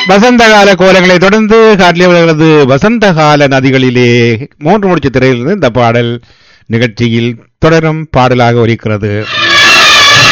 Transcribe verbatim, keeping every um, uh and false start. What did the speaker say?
வசந்த கால கோலங்களை தொடர்ந்து காட்டியவர்களது வசந்த கால நதிகளிலே மூன்று முடிச்சு திரையிலிருந்து இந்த பாடல் நிகழ்ச்சியில் தொடரும் பாடலாக ஒலிக்கிறது.